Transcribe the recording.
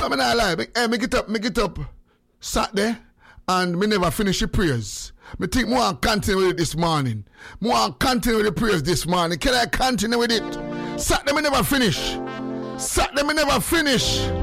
I'm not lie. Make it up. Saturday, and me never finish the prayers. Me think more and continue with it this morning. More and continue with the prayers this morning. Can I continue with it? Saturday me never finish. Saturday me never finish.